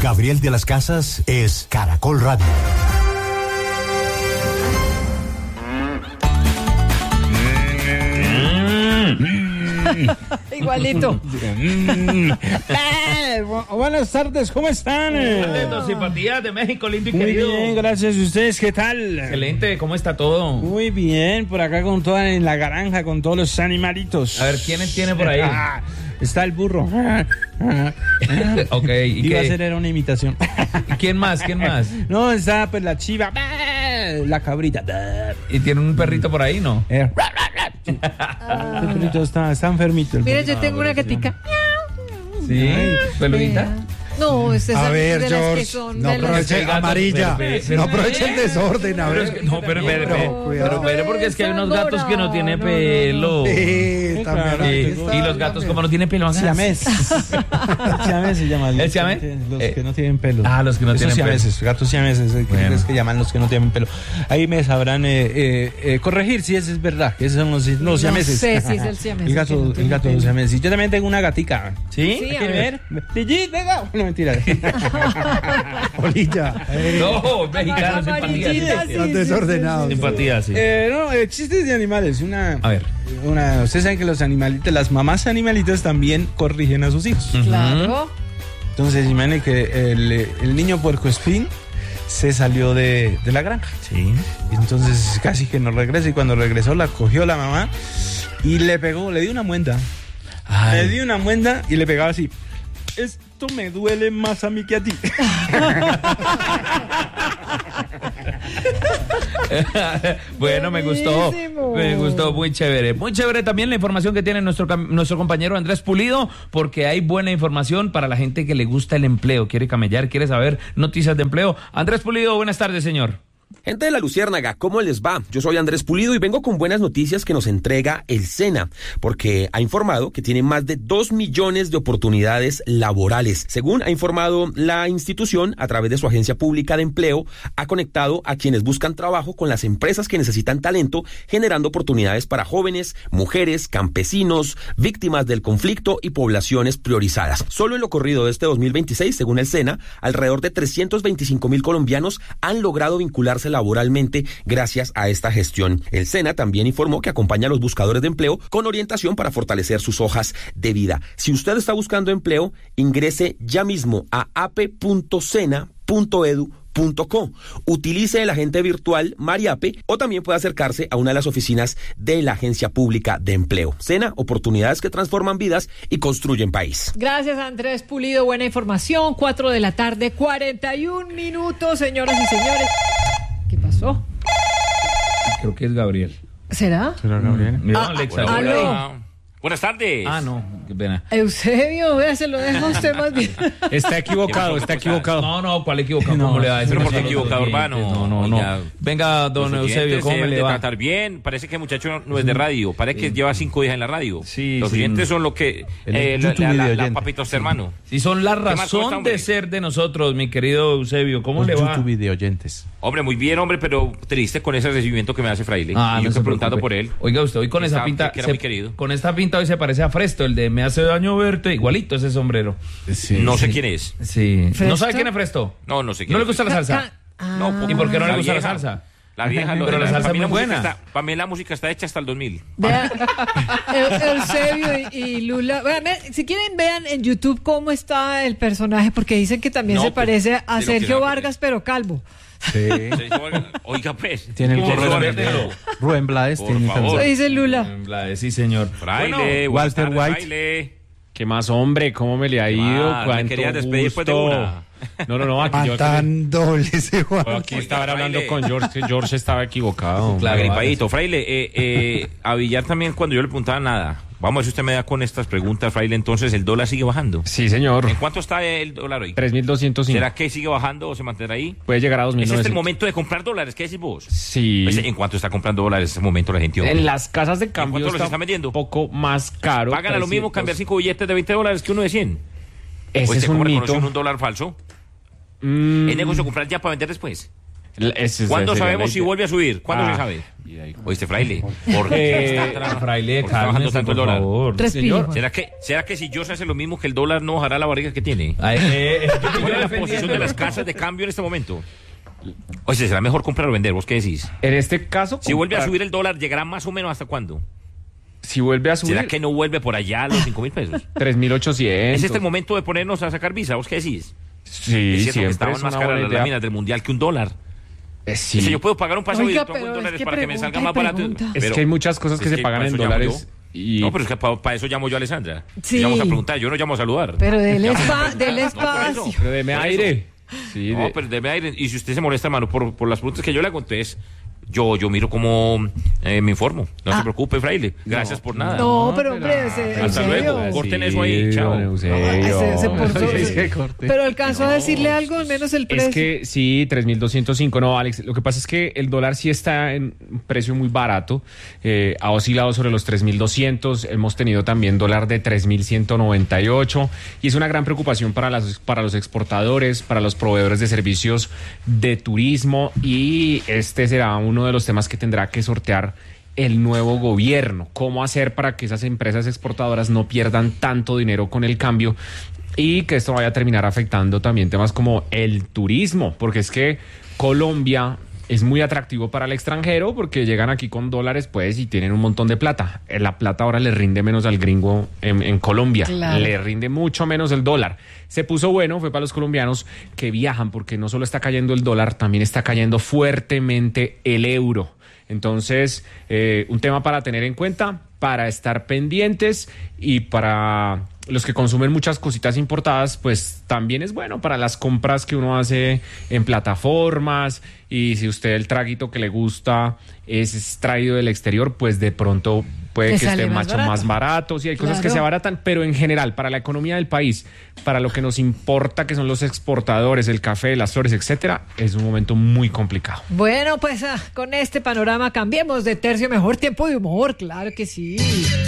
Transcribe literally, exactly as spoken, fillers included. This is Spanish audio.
Gabriel de las Casas es Caracol Radio. Igualito. eh, bu- buenas tardes, ¿cómo están? Dos simpatías de México, lindo y Muy querido. bien, gracias. ¿Y ustedes qué tal? Excelente, ¿cómo está todo? Muy bien, por acá con toda en la granja, con todos los animalitos. A ver, ¿quién tiene por ahí? Ah, está el burro. Ok, ¿y Iba a qué? hacer era una imitación. ¿Y quién más? ¿Quién más? No, está pues la chiva, la cabrita. ¿Y tiene un perrito por ahí, no? Eh, Este perrito está, está enfermito. el Mira, perrito. yo tengo una gatica. Sí, peludita. No, este es A ver, de las que George, son no de las- aproveche Gato, amarilla, pero, pero, no aproveche el desorden, a Pero es ver. que- no, pero, pero, pero, No, pero, pero, pero, porque es que hay unos gatos que no tienen No, no, no, no. pelo. Sí, también. claro. Y, ahí y está, los gatos, también. como no tienen pelo, hagan Siamés. Siamés se llaman. ¿El siamés? Los Eh, que no tienen pelo. ah, los que no Esos tienen pelo. siameses, gatos siameses, eh, que Bueno. es que llaman los que no tienen pelo. Ahí me sabrán eh, eh, eh, corregir si eso es verdad, que esos son los, los No siameses. sé si es el siamés El el que no gato, el tiene gato pelo. siamés. Y yo también tengo una gatica. ¿Sí? Sí, a ¿Quiere ver. ver? Ligi, venga. No, mentira. Polilla. eh, No, mexicano, Amarillita, simpatía. sí, Están sí, desordenados. Simpatía, sí. Eh, no, eh, chistes de animales. Una, A ver. una, ustedes saben que los animalitos, las mamás animalitas también corrigen a sus hijos. Claro. Entonces, imaginen que el, el niño puercoespín se salió de, de la granja. Sí. Y entonces casi que no regresa. Y cuando regresó, la cogió la mamá y le pegó, le dio una muenda. Ay. Le dio una muenda y le pegaba así. Esto me duele más a mí que a ti. Bueno, me gustó, Buenísimo. me gustó, muy chévere. Muy chévere también la información que tiene nuestro, cam- nuestro compañero Andrés Pulido, porque hay buena información para la gente que le gusta el empleo, quiere camellar, quiere saber noticias de empleo. Andrés Pulido, buenas tardes, señor. Gente de la Luciérnaga, ¿cómo les va? Yo soy Andrés Pulido y vengo con buenas noticias que nos entrega el SENA, porque ha informado que tiene más de dos millones de oportunidades laborales. Según ha informado la institución, a través de su agencia pública de empleo, ha conectado a quienes buscan trabajo con las empresas que necesitan talento, generando oportunidades para jóvenes, mujeres, campesinos, víctimas del conflicto y poblaciones priorizadas. Solo en lo corrido de este dos mil veintiséis, según el SENA, alrededor de trescientos veinticinco mil colombianos han logrado vincularse laboralmente gracias a esta gestión. El SENA también informó que acompaña a los buscadores de empleo con orientación para fortalecer sus hojas de vida. Si usted está buscando empleo, ingrese ya mismo a a p punto sena punto edu punto co. Utilice el agente virtual Mariape o también puede acercarse a una de las oficinas de la Agencia Pública de Empleo. SENA, oportunidades que transforman vidas y construyen país. Gracias, Andrés Pulido. Buena información. Cuatro de la tarde, cuarenta y un minutos, señoras y señores. ¿Qué pasó? Creo que es Gabriel. ¿Será? ¿Será Gabriel? Mira, Ah, Alexa. ah, hola. aló. Buenas tardes. Ah, no, qué pena. Eusebio, vea, se lo dejo a usted más bien. Está equivocado, está equivocado. No, no, ¿cuál equivocado? No, ¿Cómo le va a decir? pero ¿por qué a los equivocado, oyentes? Urbano? No, no, no. Oiga, Venga, don Los Eusebio, oyentes ¿cómo deben le de va? tratar bien. Parece que el muchacho no es de radio. Parece que lleva cinco días en la radio. Sí, Los sí. oyentes son lo que... El Eh, la, YouTube la, la, video la oyente. papitos hermano. Si son la más, ¿cómo está, razón hombre? de ser de nosotros, mi querido Eusebio, ¿cómo Los le va? YouTube video oyentes. Hombre, muy bien, hombre, pero triste con ese recibimiento que me hace Fraile. Ah, y yo no se estoy preguntando preocupe. por él. Oiga usted, hoy con Que esa está- pinta, que era se- muy querido. con esta pinta hoy se parece a Fresto, el de me hace daño verte, igualito ese sombrero. Sí, no sé sí. quién es. Sí. ¿Fresto? ¿No sabe quién es Fresto? No, no sé quién ¿No le es. gusta la salsa? Ca- ah. No, ¿Y por qué no le La gusta la vieja. salsa? La vieja, lo- Pero la salsa para es mí muy música buena. está- para mí la música está hecha hasta el dos mil. Vea, Eu- Eusebio y, y Lula. Vean, vean, si quieren, vean en YouTube cómo está el personaje, porque dicen que también No, se pues, parece de a lo que Sergio se va a Vargas, pero calvo. Sí. Oiga, pues. Tiene el por gorro favor, de- déjelo. Rubén Blades Por tiene favor. también. Dice Lula. La- Sí, señor. Fraile, Bueno, buenas Walter tardes, White. Fraile. ¿Qué más, hombre? ¿Cómo me le ha ¿Qué ido? más? Me ¿Cuánto querías despedir después de gusto? una. No, no, no, aquí yo Matando ese Juan. aquí estaba hablando Fraile. con George, que George estaba equivocado. Claro. Agripadito. Fraile, eh, eh, a Villar también cuando yo le preguntaba nada. Vamos a ver si usted me da con estas preguntas, Fraile. Entonces, ¿el dólar sigue bajando? Sí, señor. ¿En cuánto está el dólar hoy? tres mil doscientos cinco. ¿Será que sigue bajando o se mantendrá ahí? Puede llegar a dos mil ¿Es este el novecientos. momento de comprar dólares? ¿Qué decís vos? Sí. Pues, ¿en cuánto está comprando dólares en este momento la gente? hombre? En las casas de cambio cuánto los está están vendiendo? un poco más caro. ¿Pagan a lo mismo trescientos. cambiar cinco billetes de veinte dólares que uno de cien? Ese ¿O es este un cómo mito. reconoció un dólar falso? Mm, ¿Es negocio comprar ya para vender después? Ese- ¿Cuándo esa sería sabemos la si idea. vuelve a subir? ¿Cuándo Ah, se sabe? y ahí- Oíste, fraile. ¿Por qué Eh, está, tra- fraile, por qué está bajando cálmese, tanto el por dólar? favor. Respiro. ¿Será que, ¿Será que si yo se hace lo mismo que el dólar no bajará la barriga que tiene? Ay, eh, eh, yo ¿Cuál es la defendiendo- posición de las casas de cambio en este momento? Oye, ¿será mejor comprar o vender? ¿Vos qué decís? En este caso, Si vuelve a comprar- subir el dólar, ¿llegará más o menos hasta cuándo? Si vuelve a subir, ¿Será que no vuelve por allá a los cinco mil pesos? tres mil ochocientos. ¿Es este el momento de ponernos a sacar visa? ¿Vos qué decís? Sí, Es cierto que siempre estaban es más una caras buena las idea. láminas del mundial que un dólar. Eh, sí. Si yo puedo pagar un paseo Oiga, y pongo en pero es dólares que para que me pregunta salga y más barato. pregunta. Es Pero- que hay muchas cosas que es se que pagan para en eso llamo dólares. yo. Y No, pero es que para eso llamo yo a Alessandra. Sí. Y vamos a preguntar, yo no llamo a saludar. Pero del, Llamo- espa del No, por espacio. eso. Pero deme Por eso. aire. Sí, No, de- pero deme aire. Y si usted se molesta, hermano, por, por las preguntas que yo le hago, entonces yo, yo miro cómo eh, me informo. No Ah. se preocupe, fraile. Gracias por nada. No, pero hombre, ese- en Hasta serio. luego. Corten eso ahí, chao. don Eusebio. Ese- ese por su- Sí, sí, corte. Pero alcanzó a decirle algo, al menos el precio. Es que sí, tres mil doscientos cinco. No, Alex, lo que pasa es que el dólar sí está en un precio muy barato. Eh, ha oscilado sobre los tres mil doscientos. Hemos tenido también dólar de tres mil ciento noventa y ocho. Y es una gran preocupación para, las, para los exportadores, para los proveedores de servicios de turismo. Y este será uno de los temas que tendrá que sortear el nuevo gobierno. ¿Cómo hacer para que esas empresas exportadoras no pierdan tanto dinero con el cambio? Y que esto vaya a terminar afectando también temas como el turismo, porque es que Colombia es muy atractivo para el extranjero porque llegan aquí con dólares pues y tienen un montón de plata. La plata ahora le rinde menos al gringo en, en Colombia, Claro. le rinde mucho menos el dólar. Se puso bueno, fue para los colombianos que viajan porque no solo está cayendo el dólar, también está cayendo fuertemente el euro. Entonces, eh, un tema para tener en cuenta, para estar pendientes y para los que consumen muchas cositas importadas, pues también es bueno para las compras que uno hace en plataformas. Y si usted el traguito que le gusta es traído del exterior, pues de pronto puede Te que sale esté más mucho barato. más barato. Sí, hay cosas que Claro. se abaratan, pero en general, para la economía del país, para lo que nos importa, que son los exportadores, el café, las flores, etcétera, es un momento muy complicado. Bueno, pues ah, con este panorama cambiemos de tercio, mejor tiempo de humor, claro que sí.